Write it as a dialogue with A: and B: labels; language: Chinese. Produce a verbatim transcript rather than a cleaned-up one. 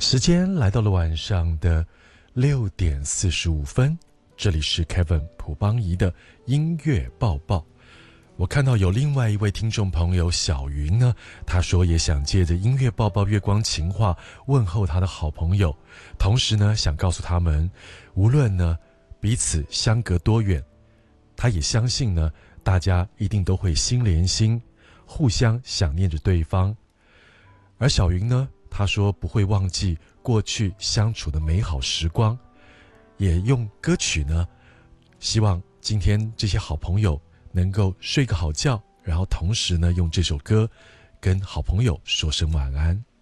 A: 时间来到了晚上的六点四十五分，这里是 Kevin 朴邦仪的音乐报报。我看到有另外一位听众朋友小云呢，他说也想借着音乐报报月光情话问候他的好朋友，同时呢想告诉他们，无论呢彼此相隔多远，他也相信呢大家一定都会心连心，互相想念着对方。而小云呢，他说不会忘记过去相处的美好时光，也用歌曲呢，希望今天这些好朋友能够睡个好觉，然后同时呢用这首歌跟好朋友说声晚安。